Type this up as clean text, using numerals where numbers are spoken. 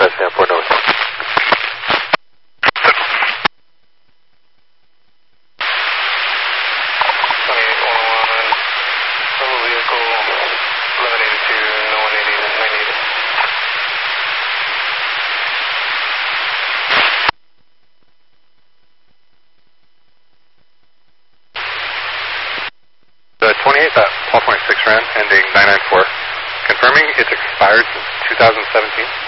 Stanford North. The 28 that Paul 26 ran, ending 994, confirming it's expired since 2017.